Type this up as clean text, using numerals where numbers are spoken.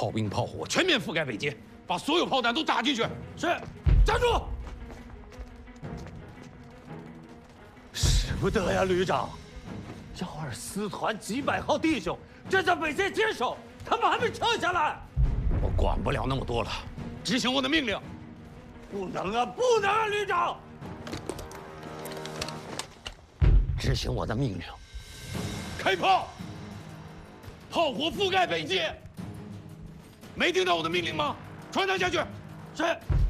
炮兵炮火全面覆盖北街，把所有炮弹都打进去。 是，站住！使不得呀，旅长！124团几百号弟兄正在北街坚守，他们还没撤下来。 我管不了那么多了，执行我的命令。 不能啊，不能啊，旅长！ 执行我的命令。开炮！炮火覆盖北街。没听到我的命令吗？传达下去。 是。